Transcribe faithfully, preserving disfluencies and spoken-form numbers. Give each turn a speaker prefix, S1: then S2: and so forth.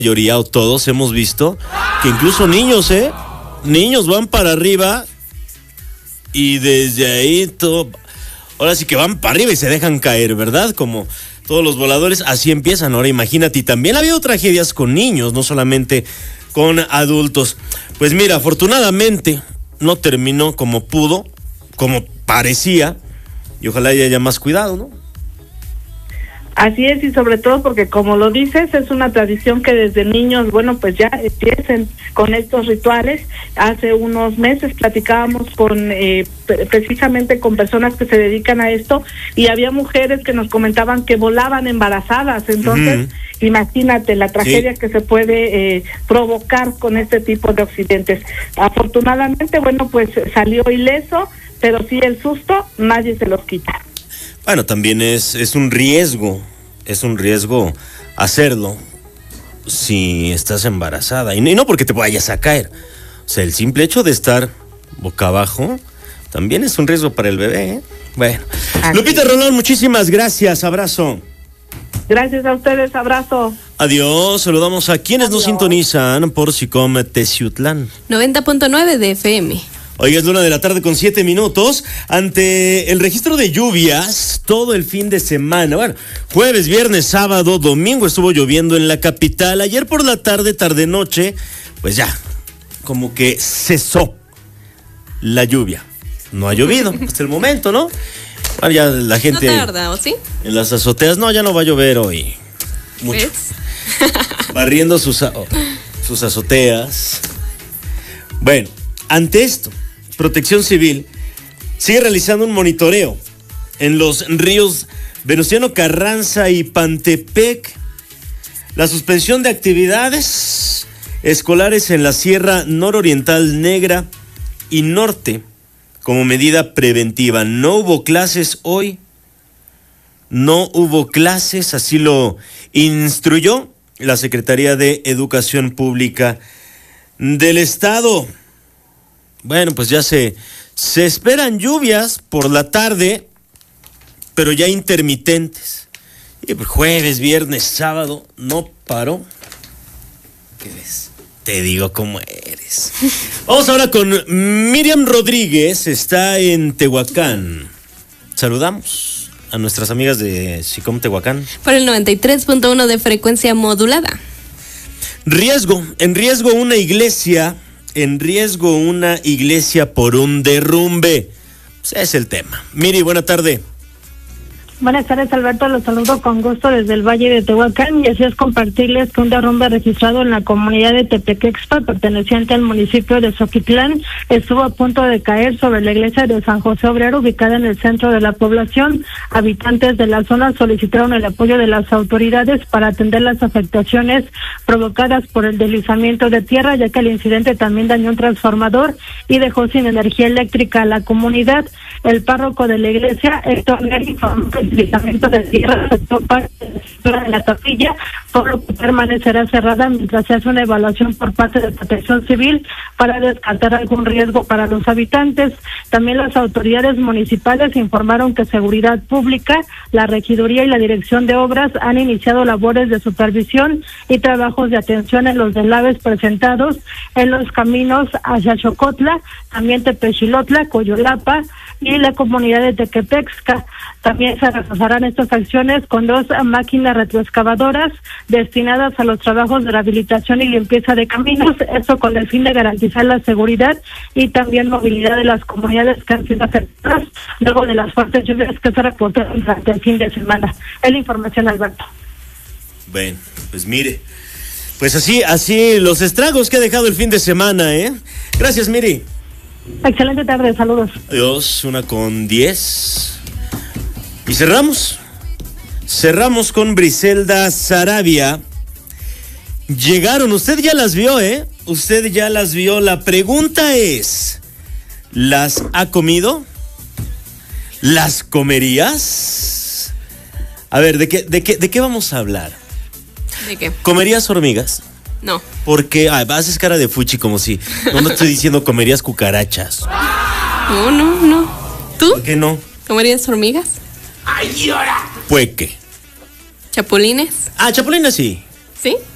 S1: mayoría o todos hemos visto que incluso niños, ¿eh? Niños van para arriba y desde ahí todo, ahora sí que van para arriba y se dejan caer, ¿verdad? Como todos los voladores, así empiezan. Ahora imagínate, y también ha habido tragedias con niños, no solamente con adultos. Pues mira, afortunadamente no terminó como pudo, como parecía, y ojalá haya más cuidado, ¿no?
S2: Así es, y sobre todo porque, como lo dices, es una tradición que desde niños, bueno, pues ya empiecen con estos rituales. Hace unos meses platicábamos con eh, precisamente con personas que se dedican a esto, y había mujeres que nos comentaban que volaban embarazadas. Entonces, uh-huh. imagínate la tragedia sí. que se puede eh, provocar con este tipo de accidentes. Afortunadamente, bueno, pues salió ileso, pero sí el susto, nadie se los quita.
S1: Bueno, también es, es un riesgo, es un riesgo hacerlo si estás embarazada. Y no porque te vayas a caer. O sea, el simple hecho de estar boca abajo también es un riesgo para el bebé, ¿eh? Bueno. Así. Lupita Rolón, muchísimas gracias, abrazo.
S2: Gracias a ustedes, abrazo.
S1: Adiós, saludamos a quienes Adiós. Nos sintonizan por SICOM Teciutlán.
S3: noventa punto nueve de F M.
S1: Hoy es luna de la tarde con siete minutos. Ante el registro de lluvias todo el fin de semana, bueno, jueves, viernes, sábado, domingo estuvo lloviendo en la capital. Ayer por la tarde, tarde noche, pues ya, como que cesó la lluvia. No ha llovido hasta el momento, ¿no? Bueno, ya la gente...
S3: No tarda, ¿o sí?
S1: En las azoteas, no, ya no va a llover hoy. Mucho.
S3: ¿Ves?
S1: Barriendo sus, sus azoteas. Bueno, ante esto, Protección Civil sigue realizando un monitoreo en los ríos Venustiano Carranza y Pantepec. La suspensión de actividades escolares en la Sierra Nororiental Negra y Norte como medida preventiva. No hubo clases hoy, no hubo clases, así lo instruyó la Secretaría de Educación Pública del Estado. Bueno, pues ya se, se esperan lluvias por la tarde, pero ya intermitentes. Y pues jueves, viernes, sábado, no paró. ¿Qué ves? Te digo cómo eres. Vamos ahora con Miriam Rodríguez, está en Tehuacán. Saludamos a nuestras amigas de SICOM Tehuacán.
S3: Por el noventa y tres punto uno de frecuencia modulada.
S1: Riesgo, en riesgo una iglesia... En riesgo una iglesia por un derrumbe. Pues ese es el tema. Miri, buena tarde.
S2: Buenas tardes, Alberto, los saludo con gusto desde el Valle de Tehuacán, y así es compartirles que un derrumbe registrado en la comunidad de Tepequexpa, perteneciente al municipio de Xoquitlán, estuvo a punto de caer sobre la iglesia de San José Obrero, ubicada en el centro de la población. Habitantes de la zona solicitaron el apoyo de las autoridades para atender las afectaciones provocadas por el deslizamiento de tierra, ya que el incidente también dañó un transformador y dejó sin energía eléctrica a la comunidad. El párroco de la iglesia, Héctor Neri, el deslizamiento de tierra afectó parte de la capilla, por lo que permanecerá cerrada mientras se hace una evaluación por parte de Protección Civil para descartar algún riesgo para los habitantes. También las autoridades municipales informaron que Seguridad Pública, la Regiduría y la Dirección de Obras han iniciado labores de supervisión y trabajos de atención en los deslaves presentados en los caminos hacia Xocotla, también Tepexilotla, Coyolapa y la comunidad de Tequepexca. También se reforzarán estas acciones con dos máquinas retroexcavadoras destinadas a los trabajos de rehabilitación y limpieza de caminos, esto con el fin de garantizar la seguridad y también movilidad de las comunidades que han sido afectadas luego de las fuertes lluvias que se reportaron durante el fin de semana. Es la información, Alberto.
S1: Bueno, pues mire, pues así, así los estragos que ha dejado el fin de semana, ¿eh? Gracias, Miri.
S2: Excelente tarde, saludos.
S1: Adiós, una con diez. Y cerramos. Cerramos con Briselda Saravia. Llegaron, usted ya las vio, ¿eh? Usted ya las vio. La pregunta es, ¿las ha comido? ¿Las comerías? A ver, ¿de qué, de qué, de qué vamos a hablar?
S3: ¿De qué?
S1: ¿Comerías hormigas?
S3: No.
S1: Porque, ay, haces cara de fuchi como si, no, no estoy diciendo comerías cucarachas.
S3: No, no, no. ¿Tú?
S1: ¿Por qué no?
S3: ¿Comerías hormigas?
S1: ¡Ay, llora! Pueque.
S3: ¿Chapulines?
S1: Ah, chapulines sí.
S3: ¿Sí?